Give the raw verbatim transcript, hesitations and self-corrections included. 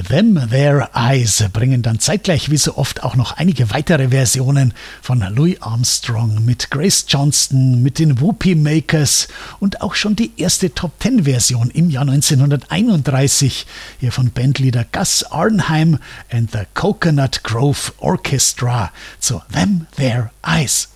Them Their Eyes bringen dann zeitgleich wie so oft auch noch einige weitere Versionen von Louis Armstrong mit Grace Johnston, mit den Whoopie Makers und auch schon die erste Top-Ten-Version im Jahr neunzehnhunderteinunddreißig hier von Bandleader Gus Arnheim and the Coconut Grove Orchestra zu Them Their Eyes.